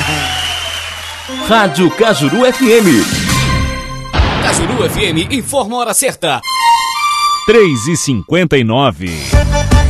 Rádio Cajuru FM. Cajuru FM informa a hora certa. 3h59.